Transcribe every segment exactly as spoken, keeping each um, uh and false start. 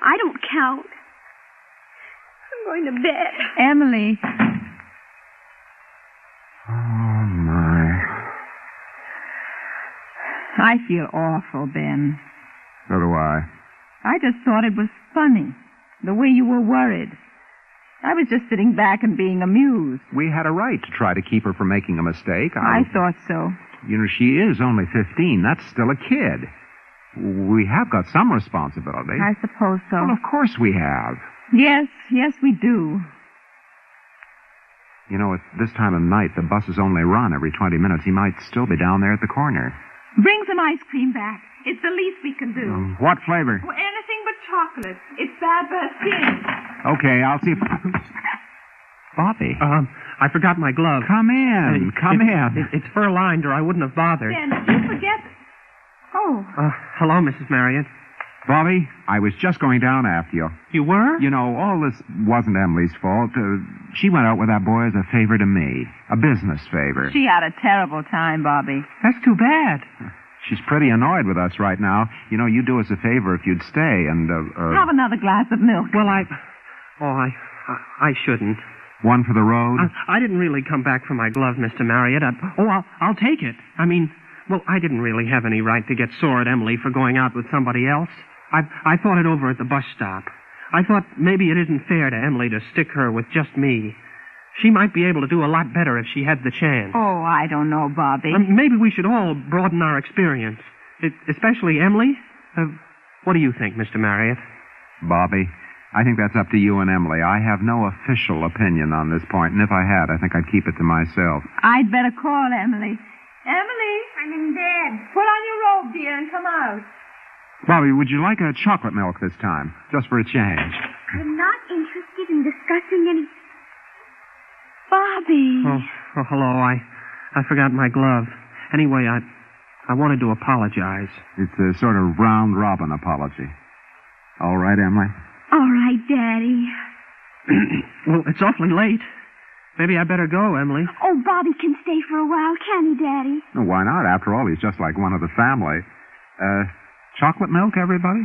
I don't count. I'm going to bed. Emily. Oh, my. I feel awful, Ben. So do I. I just thought it was funny, the way you were worried. I was just sitting back and being amused. We had a right to try to keep her from making a mistake. I, I thought so. You know, she is only fifteen. That's still a kid. We have got some responsibility. I suppose so. Well, of course we have. Yes, yes, we do. You know, at this time of night, the buses only run every twenty minutes. He might still be down there at the corner. Bring some ice cream back. It's the least we can do. Um, what flavor? Well, anything but chocolate. It's bad for her skin. Okay, I'll see if... Bobby. Um, I forgot my glove. Come in. It, Come it, in. It, it's fur-lined, or I wouldn't have bothered. Ben, did you forget? Oh. Uh, hello, Missus Marriott. Bobby, I was just going down after you. You were? You know, all this wasn't Emily's fault. Uh, she went out with that boy as a favor to me. A business favor. She had a terrible time, Bobby. That's too bad. She's pretty annoyed with us right now. You know, you'd do us a favor if you'd stay and, uh... uh Have another glass of milk. Well, I... Oh, I... I, I shouldn't. One for the road? I, I didn't really come back for my glove, Mister Marriott. I, oh, I'll, I'll take it. I mean, well, I didn't really have any right to get sore at Emily for going out with somebody else. I, I thought it over at the bus stop. I thought maybe it isn't fair to Emily to stick her with just me. She might be able to do a lot better if she had the chance. Oh, I don't know, Bobby. Um, maybe we should all broaden our experience, it, especially Emily. Uh, what do you think, Mister Marriott? Bobby, I think that's up to you and Emily. I have no official opinion on this point, and if I had, I think I'd keep it to myself. I'd better call Emily. Emily? I'm in bed. Put on your robe, dear, and come out. Bobby, would you like a chocolate milk this time? Just for a change. I'm not interested in discussing any... Bobby. Oh, oh hello. I I forgot my glove. Anyway, I I wanted to apologize. It's a sort of round-robin apology. All right, Emily? All right, Daddy. Well, it's awfully late. Maybe I better go, Emily. Oh, Bobby can stay for a while, can he, Daddy? No, why not? After all, he's just like one of the family. Uh, chocolate milk, everybody?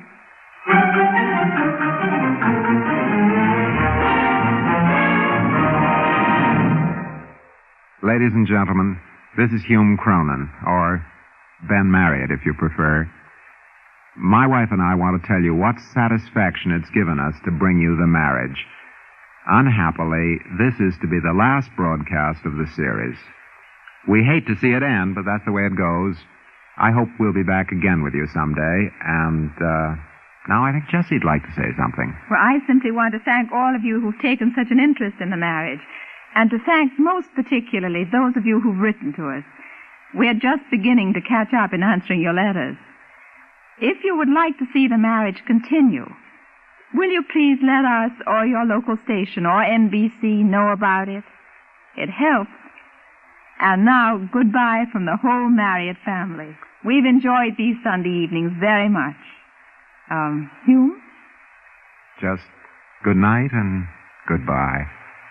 Ladies and gentlemen, this is Hume Cronin, or Ben Marriott, if you prefer. My wife and I want to tell you what satisfaction it's given us to bring you the marriage. Unhappily, this is to be the last broadcast of the series. We hate to see it end, but that's the way it goes. I hope we'll be back again with you someday, and uh, now I think Jessie'd like to say something. Well, I simply want to thank all of you who've taken such an interest in the marriage, and to thank most particularly those of you who've written to us. We're just beginning to catch up in answering your letters. If you would like to see the marriage continue, will you please let us or your local station or N B C know about it? It helps. And now, goodbye from the whole Marriott family. We've enjoyed these Sunday evenings very much. Um, Hume? Just good night and goodbye.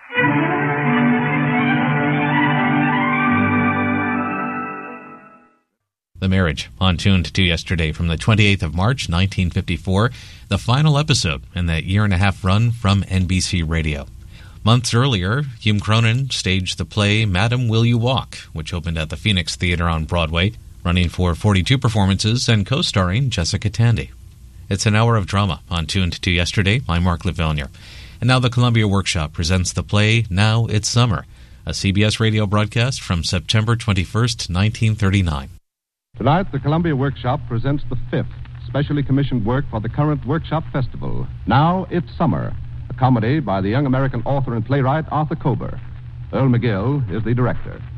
The Marriage, on Tuned to yesterday from the twenty-eighth of March, nineteen fifty-four, the final episode in that year-and-a-half run from N B C Radio. Months earlier, Hume Cronin staged the play Madam, Will You Walk, which opened at the Phoenix Theater on Broadway, running for forty-two performances and co-starring Jessica Tandy. It's an hour of drama on Tuned to yesterday. I'm Mark Lavillier. And now the Columbia Workshop presents the play Now It's Summer, a C B S radio broadcast from September twenty-first, nineteen thirty-nine. Tonight, the Columbia Workshop presents the fifth specially commissioned work for the current Workshop Festival, Now It's Summer, a comedy by the young American author and playwright Arthur Kober. Earl McGill is the director.